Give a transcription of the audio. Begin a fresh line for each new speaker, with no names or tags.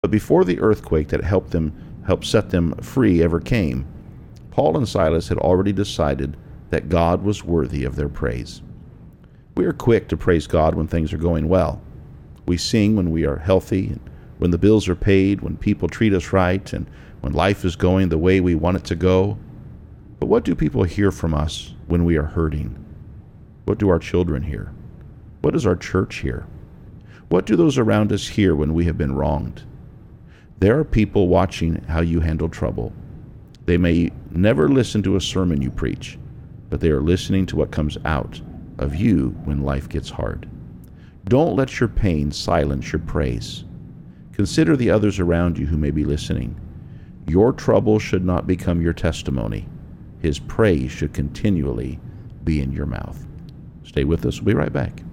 But before the earthquake that helped set them free ever came, Paul and Silas had already decided that God was worthy of their praise. We are quick to praise God when things are going well. We sing when we are healthy, when the bills are paid, when people treat us right, and when life is going the way we want it to go. But what do people hear from us when we are hurting? What do our children hear? What does our church hear? What do those around us hear when we have been wronged? There are people watching how you handle trouble. They may never listen to a sermon you preach, but they are listening to what comes out of you when life gets hard. Don't let your pain silence your praise. Consider the others around you who may be listening. Your trouble should not become your testimony. His praise should continually be in your mouth. Stay with us. We'll be right back.